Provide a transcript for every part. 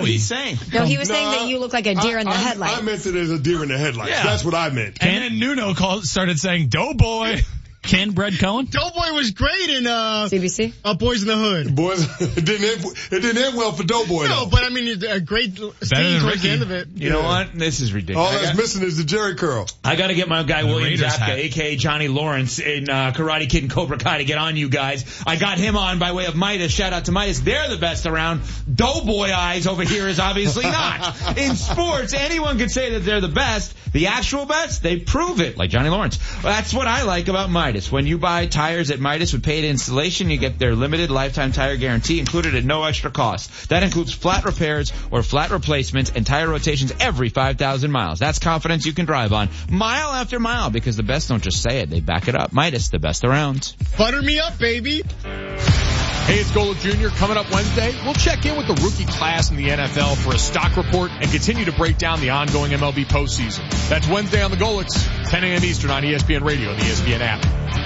he's saying. No, he was saying that you look like a deer in the headlights. I meant it as a deer in the headlights. Yeah. That's what I meant. And then Nuno started saying Doughboy. Ken Bread Cohen? Doughboy was great in CBC? Boys in the Hood. Boys, it didn't end well for Doughboy, No, though. but I mean, a great scene towards the end of it. You know what? This is ridiculous. All that's missing is the Jerry curl. I got to get my guy William Raiders Zabka, hat. a.k.a. Johnny Lawrence, in Karate Kid and Cobra Kai to get on you guys. I got him on by way of Midas. Shout out to Midas. They're the best around. Doughboy eyes over here is obviously not. In sports, anyone could say that they're the best. The actual best, they prove it, like Johnny Lawrence. That's what I like about Midas. When you buy tires at Midas with paid installation, you get their limited lifetime tire guarantee included at no extra cost. That includes flat repairs or flat replacements and tire rotations every 5,000 miles. That's confidence you can drive on mile after mile, because the best don't just say it, they back it up. Midas, the best around. Butter me up, baby. Hey, it's Golo Jr. Coming up Wednesday, we'll check in with the rookie class in the NFL for a stock report and continue to break down the ongoing MLB postseason. That's Wednesday on the Golix, 10 a.m. Eastern on ESPN Radio and the ESPN app.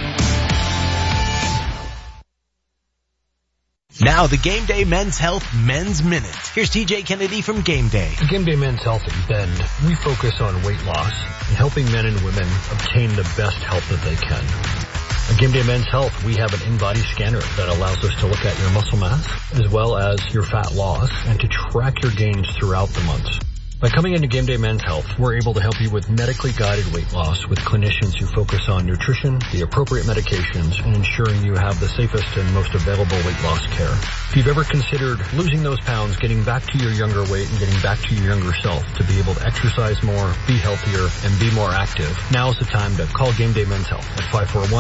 Now the Game Day Men's Health Men's Minute. Here's TJ Kennedy from Game Day. At Game Day Men's Health at Bend, we focus on weight loss and helping men and women obtain the best health that they can. At Game Day Men's Health, we have an in-body scanner that allows us to look at your muscle mass as well as your fat loss and to track your gains throughout the months. By coming into Game Day Men's Health, we're able to help you with medically guided weight loss with clinicians who focus on nutrition, the appropriate medications, and ensuring you have the safest and most available weight loss care. If you've ever considered losing those pounds, getting back to your younger weight, and getting back to your younger self to be able to exercise more, be healthier, and be more active, now's the time to call Game Day Men's Health at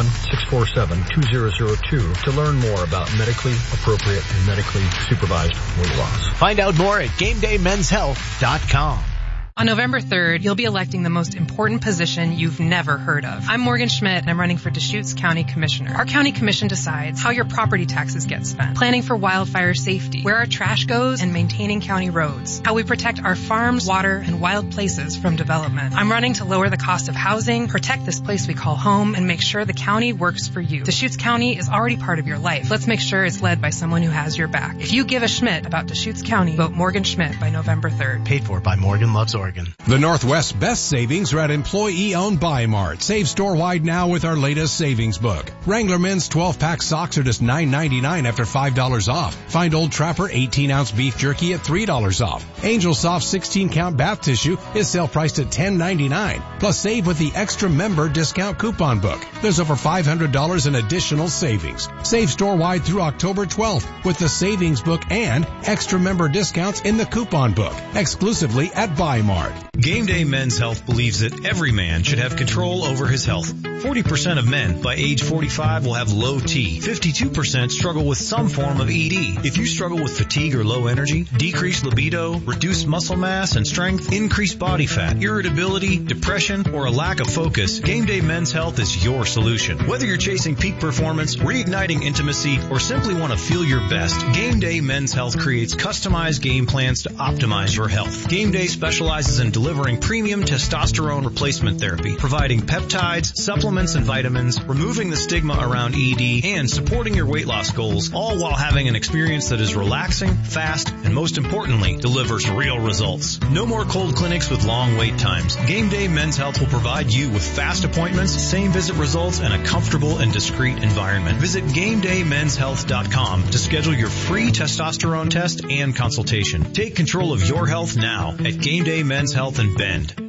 541-647-2002 to learn more about medically appropriate and medically supervised weight loss. Find out more at GameDayMen'sHealth.com. On November 3rd, you'll be electing the most important position you've never heard of. I'm Morgan Schmidt, and I'm running for Deschutes County Commissioner. Our county commission decides how your property taxes get spent, planning for wildfire safety, where our trash goes, and maintaining county roads, how we protect our farms, water, and wild places from development. I'm running to lower the cost of housing, protect this place we call home, and make sure the county works for you. Deschutes County is already part of your life. Let's make sure it's led by someone who has your back. If you give a Schmidt about Deschutes County, vote Morgan Schmidt by November 3rd. Paid for by Morgan Loves Oregon. The Northwest's best savings are at employee-owned Buy Mart. Save store-wide now with our latest savings book. Wrangler men's 12-pack socks are just $9.99 after $5 off. Find Old Trapper 18-ounce beef jerky at $3 off. Angel Soft 16-count bath tissue is sale-priced at $10.99. Plus, save with the extra member discount coupon book. There's over $500 in additional savings. Save store-wide through October 12th with the savings book and extra member discounts in the coupon book, exclusively at Buy Mart. Game Day Men's Health believes that every man should have control over his health. 40% of men by age 45 will have low T. 52% struggle with some form of ED. If you struggle with fatigue or low energy, decreased libido, reduced muscle mass and strength, increased body fat, irritability, depression, or a lack of focus, Game Day Men's Health is your solution. Whether you're chasing peak performance, reigniting intimacy, or simply want to feel your best, Game Day Men's Health creates customized game plans to optimize your health. Game Day specializes in delivering premium testosterone replacement therapy, providing peptides, supplements, and vitamins, removing the stigma around ED, and supporting your weight loss goals, all while having an experience that is relaxing, fast, and most importantly, delivers real results. No more cold clinics with long wait times. Game Day Men's Health will provide you with fast appointments, same visit results, and a comfortable and discreet environment. Visit GameDayMen'sHealth.com to schedule your free testosterone test and consultation. Take control of your health now at Game Day Men's Health in Bend.